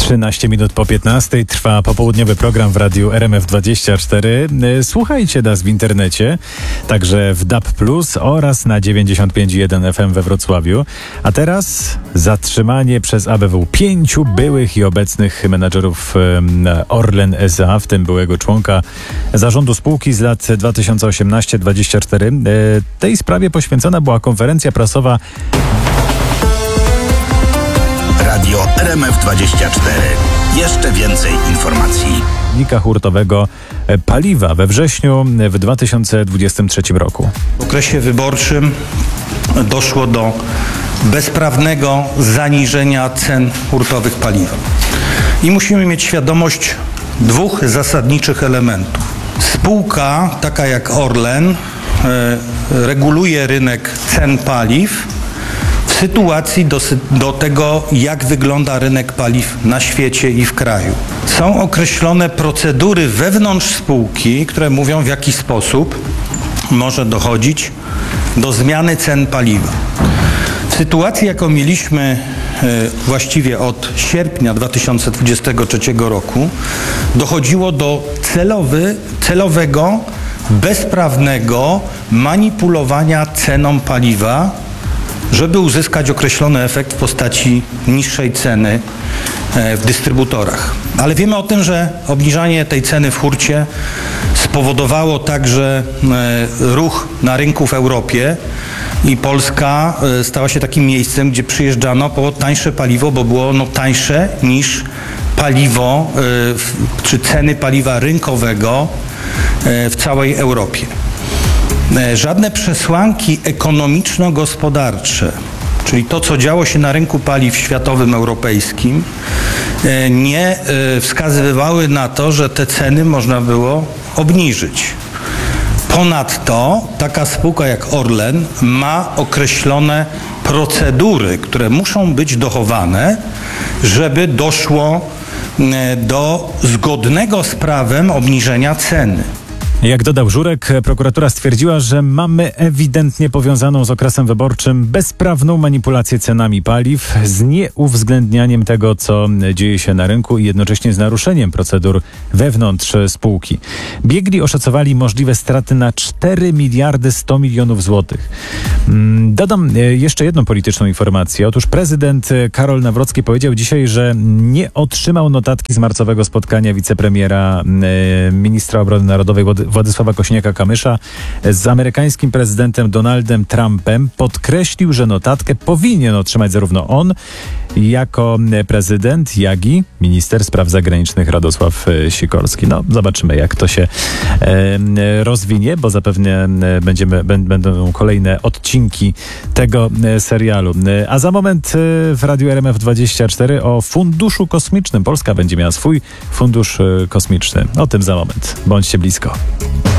13 minut po 15 trwa popołudniowy program w radiu RMF24. Słuchajcie nas w internecie, także w DAB+ oraz na 95,1 FM we Wrocławiu. A teraz zatrzymanie przez ABW 5 byłych i obecnych menadżerów Orlen S.A., w tym byłego członka zarządu spółki z lat 2018-2024. Tej sprawie poświęcona była konferencja prasowa Radio RMF24. Jeszcze więcej informacji. hurtowego paliwa we wrześniu w 2023 roku. W okresie wyborczym doszło do bezprawnego zaniżenia cen hurtowych paliwa. I musimy mieć świadomość dwóch zasadniczych elementów. Spółka, taka jak Orlen, reguluje rynek cen paliw w sytuacji do tego, jak wygląda rynek paliw na świecie i w kraju. Są określone procedury wewnątrz spółki, które mówią, w jaki sposób może dochodzić do zmiany cen paliwa. W sytuacji, jaką mieliśmy właściwie od sierpnia 2023 roku, dochodziło do celowego, bezprawnego manipulowania ceną paliwa, żeby uzyskać określony efekt w postaci niższej ceny w dystrybutorach. Ale wiemy o tym, że obniżanie tej ceny w hurcie spowodowało także ruch na rynku w Europie i Polska stała się takim miejscem, gdzie przyjeżdżano po tańsze paliwo, bo było ono tańsze niż paliwo czy ceny paliwa rynkowego w całej Europie. Żadne przesłanki ekonomiczno-gospodarcze, czyli to, co działo się na rynku paliw światowym, europejskim, nie wskazywały na to, że te ceny można było obniżyć. Ponadto taka spółka jak Orlen ma określone procedury, które muszą być dochowane, żeby doszło do zgodnego z prawem obniżenia ceny. Jak dodał Żurek, prokuratura stwierdziła, że mamy ewidentnie powiązaną z okresem wyborczym bezprawną manipulację cenami paliw z nieuwzględnianiem tego, co dzieje się na rynku i jednocześnie z naruszeniem procedur wewnątrz spółki. Biegli oszacowali możliwe straty na 4 miliardy 100 milionów złotych. Dodam jeszcze jedną polityczną informację. Otóż prezydent Karol Nawrocki powiedział dzisiaj, że nie otrzymał notatki z marcowego spotkania wicepremiera, ministra obrony narodowej Władysława Kosiniaka-Kamysza z amerykańskim prezydentem Donaldem Trumpem. Podkreślił, że notatkę powinien otrzymać zarówno on jako prezydent, jak i minister spraw zagranicznych Radosław Sikorski. No, zobaczymy, jak to się rozwinie, bo zapewne będą kolejne odcinki tego serialu. A za moment w Radiu RMF24 o funduszu kosmicznym. Polska będzie miała swój fundusz kosmiczny. O tym za moment. Bądźcie blisko.